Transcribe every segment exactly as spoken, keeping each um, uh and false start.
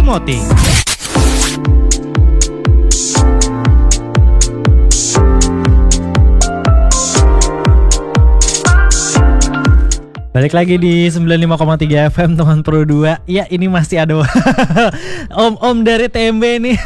Timothy. Balik lagi di sembilan puluh lima koma tiga F M teman Pro dua. Ya ini masih ada Om-om dari T M B nih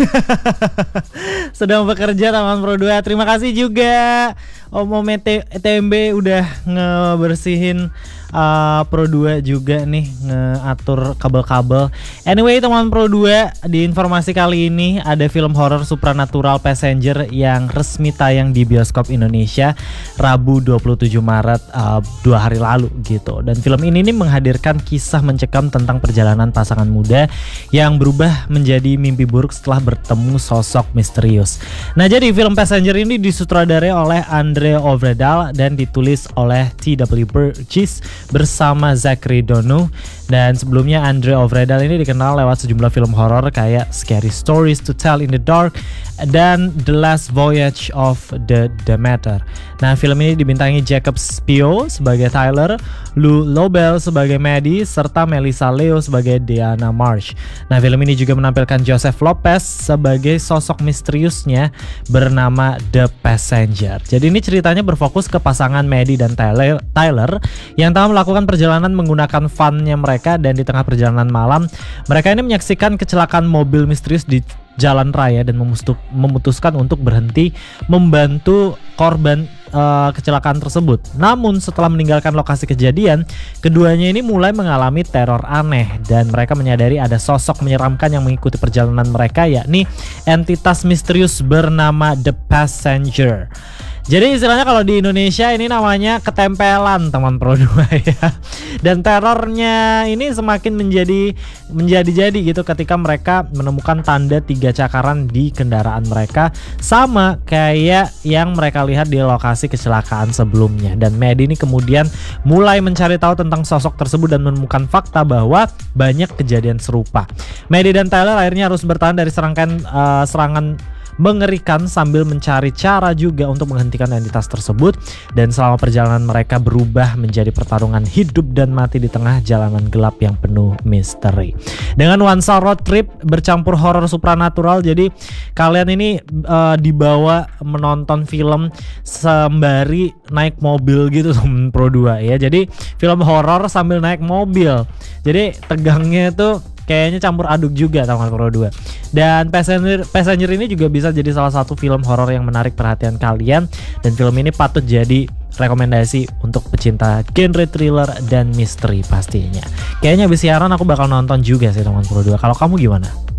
sedang bekerja teman Pro dua. Terima kasih juga Om-om T M B udah ngebersihin uh, Pro dua juga nih, ngatur kabel-kabel. Anyway teman Pro dua, di informasi kali ini ada film horor Supernatural Passenger yang resmi tayang di bioskop Indonesia Rabu dua puluh tujuh Maret, uh, dua hari lalu gitu. Dan film ini nih menghadirkan kisah mencekam tentang perjalanan pasangan muda yang berubah menjadi mimpi buruk setelah bertemu sosok misterius. Nah, jadi film Passenger ini disutradarai oleh Andre Ovredal dan ditulis oleh T W Burgess bersama Zachary Dono. Dan sebelumnya Andre Ovredal ini dikenal lewat sejumlah film horor kayak Scary Stories to Tell in the Dark dan The Last Voyage of the Demeter. Nah, film ini dibintangi Jacob Spio sebagai Tyler, Lou Lobel sebagai Maddie, serta Melissa Leo sebagai Diana Marsh. Nah, film ini juga menampilkan Joseph Lopez sebagai sosok misteriusnya bernama The Passenger. Jadi ini ceritanya berfokus ke pasangan Maddie dan Tyler, Tyler yang tengah melakukan perjalanan menggunakan van-nya mereka, dan di tengah perjalanan malam mereka ini menyaksikan kecelakaan mobil misterius di jalan raya dan memutuskan untuk berhenti membantu korban uh, kecelakaan tersebut. Namun setelah meninggalkan lokasi kejadian, keduanya ini mulai mengalami teror aneh dan mereka menyadari ada sosok menyeramkan yang mengikuti perjalanan mereka, yakni entitas misterius bernama The Passenger. Jadi istilahnya kalau di Indonesia ini namanya ketempelan teman Pro dua ya. Dan terornya ini semakin menjadi menjadi-jadi gitu ketika mereka menemukan tanda tiga cakaran di kendaraan mereka, sama kayak yang mereka lihat di lokasi kecelakaan sebelumnya. Dan Maddie ini kemudian mulai mencari tahu tentang sosok tersebut dan menemukan fakta bahwa banyak kejadian serupa. Maddie dan Tyler akhirnya harus bertahan dari serangkaian uh, serangan mengerikan sambil mencari cara juga untuk menghentikan entitas tersebut. Dan selama perjalanan mereka berubah menjadi pertarungan hidup dan mati di tengah jalanan gelap yang penuh misteri. Dengan nuansa road trip bercampur horor supranatural, jadi kalian ini uh, dibawa menonton film sembari naik mobil gitu temen Pro dua ya. Jadi film horor sambil naik mobil, jadi tegangnya tuh kayaknya campur aduk juga teman Pro dua. Dan Passenger, Passenger ini juga bisa jadi salah satu film horor yang menarik perhatian kalian. Dan film ini patut jadi rekomendasi untuk pecinta genre thriller dan misteri pastinya. Kayaknya abis siaran aku bakal nonton juga sih teman Pro dua. Kalau kamu gimana?